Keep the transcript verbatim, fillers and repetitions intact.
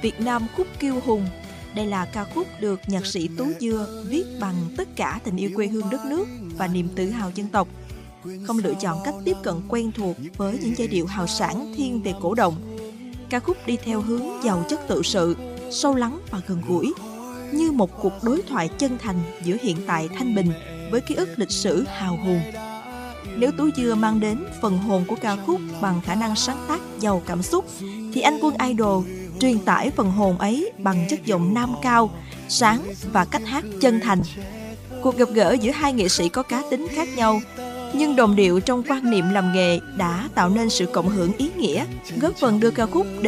Việt Nam khúc kiêu hùng. Đây là ca khúc được nhạc sĩ Tú Dưa viết bằng tất cả tình yêu quê hương đất nước và niềm tự hào dân tộc. Không lựa chọn cách tiếp cận quen thuộc với những giai điệu hào sảng thiên về cổ động. Ca khúc đi theo hướng giàu chất tự sự, sâu lắng và gần gũi, như một cuộc đối thoại chân thành giữa hiện tại thanh bình với ký ức lịch sử hào hùng. Nếu Tú Dưa mang đến phần hồn của ca khúc bằng khả năng sáng tác giàu cảm xúc, thì Anh Quân Idol truyền tải phần hồn ấy bằng chất giọng nam cao, sáng và cách hát chân thành. Cuộc gặp gỡ giữa hai nghệ sĩ có cá tính khác nhau, nhưng đồng điệu trong quan niệm làm nghề đã tạo nên sự cộng hưởng ý nghĩa, góp phần đưa ca khúc đến